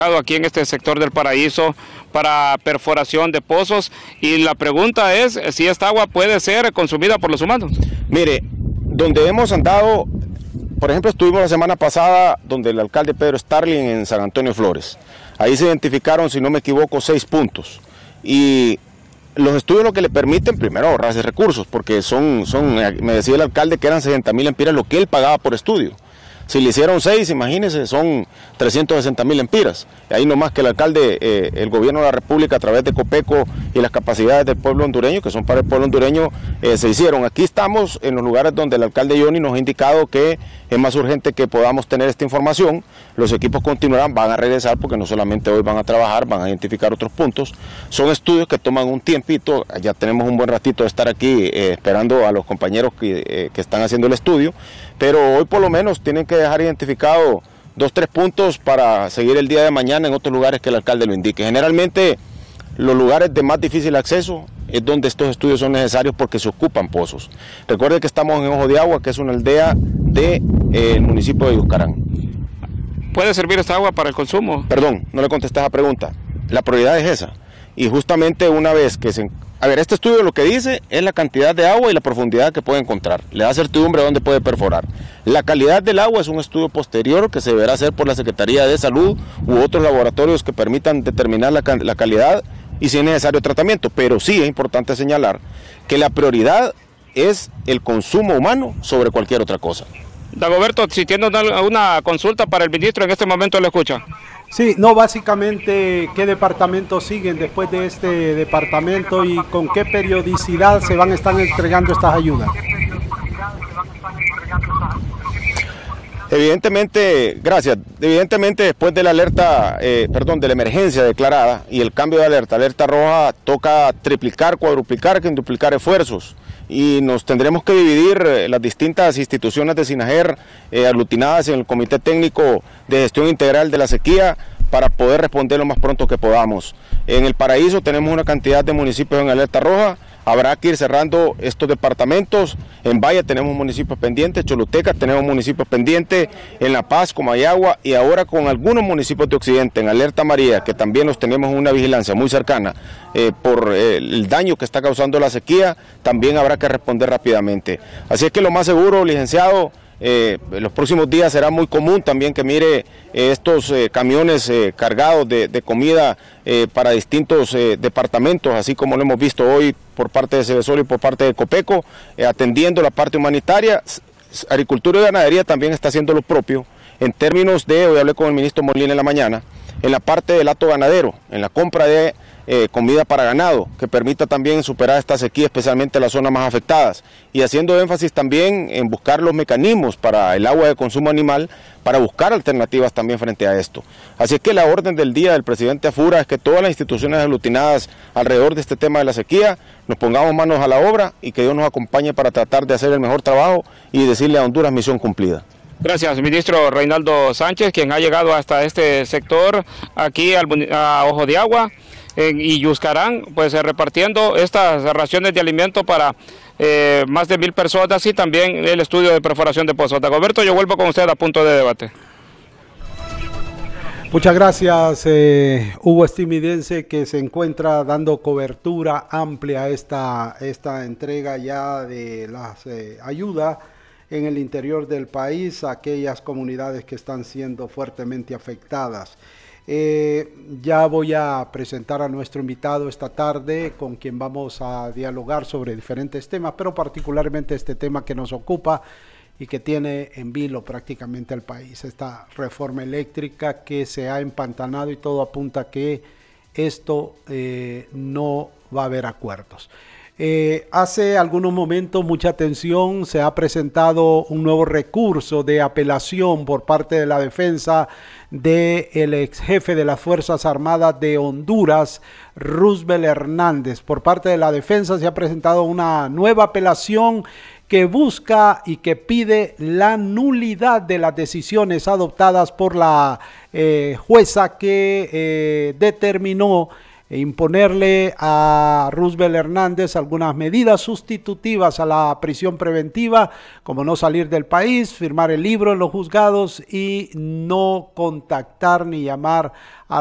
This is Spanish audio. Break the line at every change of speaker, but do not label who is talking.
aquí en este sector del Paraíso para perforación de pozos, y la pregunta es si esta agua puede ser consumida por los humanos.
Mire, donde hemos andado, por ejemplo, estuvimos la semana pasada donde el alcalde Pedro Starling en San Antonio Flores. Ahí se identificaron, si no me equivoco, 6 puntos. Y los estudios lo que le permiten, primero, ahorrarse recursos, porque me decía el alcalde que eran 60.000 empiras lo que él pagaba por estudio. Si le hicieron 6, imagínense, son 360.000 empiras. Y ahí nomás que el alcalde, el gobierno de la República a través de Copeco y las capacidades del pueblo hondureño, que son para el pueblo hondureño, se hicieron. Aquí estamos en los lugares donde el alcalde Johnny nos ha indicado que es más urgente que podamos tener esta información. Los equipos continuarán, van a regresar porque no solamente hoy van a trabajar, van a identificar otros puntos. Son estudios que toman un tiempito, ya tenemos un buen ratito de estar aquí esperando a los compañeros que están haciendo el estudio, pero hoy por lo menos tienen que dejar identificado 2 o 3 puntos para seguir el día de mañana en otros lugares que el alcalde lo indique. Generalmente los lugares de más difícil acceso es donde estos estudios son necesarios porque se ocupan pozos. Recuerde que estamos en Ojo de Agua, que es una aldea del municipio de Yuscarán.
¿Puede servir esta agua para el consumo?
Perdón, no le contesté esa pregunta. La prioridad es esa. Y justamente una vez que se... A ver, este estudio lo que dice es la cantidad de agua y la profundidad que puede encontrar. Le da certidumbre a dónde puede perforar. La calidad del agua es un estudio posterior que se deberá hacer por la Secretaría de Salud u otros laboratorios que permitan determinar la calidad y si es necesario tratamiento. Pero sí es importante señalar que la prioridad es el consumo humano sobre cualquier otra cosa.
Dagoberto, si tiene una consulta para el ministro, en este momento lo escucha.
Sí, no, básicamente, ¿qué departamentos siguen después de este departamento y con qué periodicidad se van a estar entregando estas ayudas?
Evidentemente, gracias, evidentemente después de la alerta, de la emergencia declarada y el cambio de alerta roja, toca triplicar, cuadruplicar, quintuplicar esfuerzos. Y nos tendremos que dividir las distintas instituciones de SINAGER aglutinadas en el Comité Técnico de Gestión Integral de la Sequía para poder responder lo más pronto que podamos. En el Paraíso tenemos una cantidad de municipios en alerta roja, habrá que ir cerrando estos departamentos. En Valle tenemos municipios pendientes, Choluteca tenemos municipios pendientes, en La Paz, Comayagua y ahora con algunos municipios de Occidente en alerta amarilla, que también los tenemos en una vigilancia muy cercana por el daño que está causando la sequía, también habrá que responder rápidamente. Así es que lo más seguro, licenciado, los próximos días será muy común también que mire estos camiones cargados de comida para distintos departamentos, así como lo hemos visto hoy por parte de Cebesol y por parte de Copeco, atendiendo la parte humanitaria. Agricultura y ganadería también está haciendo lo propio en términos de, hoy hablé con el ministro Molina en la mañana, en la parte del hato ganadero, en la compra de comida para ganado, que permita también superar esta sequía, especialmente en las zonas más afectadas, y haciendo énfasis también en buscar los mecanismos para el agua de consumo animal, para buscar alternativas también frente a esto. Así es que la orden del día del presidente Afura es que todas las instituciones aglutinadas alrededor de este tema de la sequía nos pongamos manos a la obra y que Dios nos acompañe para tratar de hacer el mejor trabajo y decirle a Honduras misión cumplida.
Gracias, ministro Reinaldo Sánchez, quien ha llegado hasta este sector, aquí a Ojo de Agua y Yuscarán, pues repartiendo estas raciones de alimento para más de 1,000 personas y también el estudio de perforación de pozos. Dagoberto, yo vuelvo con usted a punto de debate.
Muchas gracias, Hugo Estimidense, que se encuentra dando cobertura amplia a esta entrega ya de las ayudas en el interior del país a aquellas comunidades que están siendo fuertemente afectadas. Ya voy a presentar a nuestro invitado esta tarde, con quien vamos a dialogar sobre diferentes temas, pero particularmente este tema que nos ocupa y que tiene en vilo prácticamente al país, esta reforma eléctrica que se ha empantanado y todo apunta a que esto no va a haber acuerdos. Hace algunos momentos, mucha atención, se ha presentado un nuevo recurso de apelación por parte de la defensa del ex jefe de las Fuerzas Armadas de Honduras, Roosevelt Hernández. Por parte de la defensa se ha presentado una nueva apelación que busca y que pide la nulidad de las decisiones adoptadas por la jueza que determinó imponerle a Roosevelt Hernández algunas medidas sustitutivas a la prisión preventiva, como no salir del país, firmar el libro en los juzgados y no contactar ni llamar a